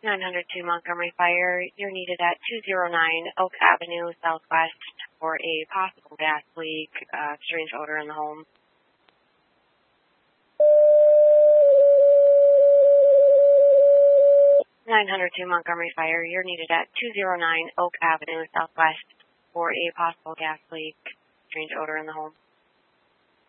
902 Montgomery Fire, you're needed at 209 Oak Avenue Southwest for a possible gas leak, strange odor in the home. 902 Montgomery Fire, you're needed at 209 Oak Avenue Southwest for a possible gas leak, strange odor in the home.